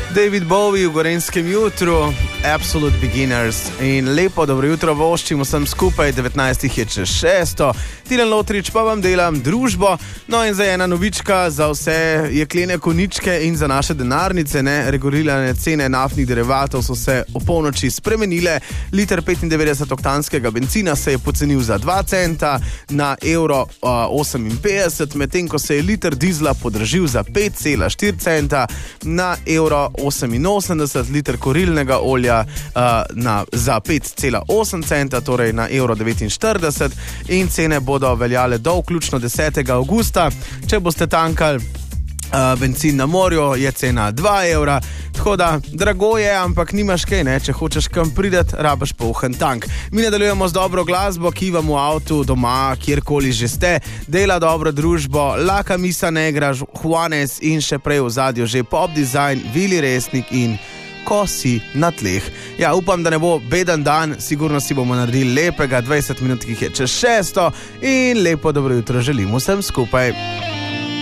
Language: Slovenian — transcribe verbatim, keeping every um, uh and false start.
David Bowie v Gorenskem jutru, Absolute Beginners. In lepo dobro jutro voščim vsem skupaj, devetnajstih je čez šesto. Tilen Lotrič pa vam delam družbo. No in za ena novička za vse jeklene koničke in za naše denarnice, ne, regulirane cene naftnih derivatov so se o polnoči spremenile. Liter petindevetdeset oktanskega bencina se je pocenil za dva centa na evro oseminpetdeset, medtem ko se je liter dizla podražil za pet cela štiri centa na evro oseminosemdeset, liter kurilnega olja uh, na, za pet cela osem centa, torej na evro devetinštirideset, in cene bodo veljale do vključno desetega avgusta. Če boste tankali Uh, bencin na morju, je cena dva evra, tako da drago je, ampak nimaš kaj, ne? Če hočeš kam prideti, rabaš poln tank. Mi nadaljujemo z dobro glasbo, ki vam v avtu, doma, kjerkoli že ste, dela dobro družbo, Laka Misa Negra, Juanes in še prej v zadju že Pop Design, Vili Resnik in Ko si na tleh. Ja, upam, da ne bo beden dan, sigurno si bomo naredili lepega, dvajset minut, ki je čez šesto, in lepo dobro jutro želim vsem skupaj.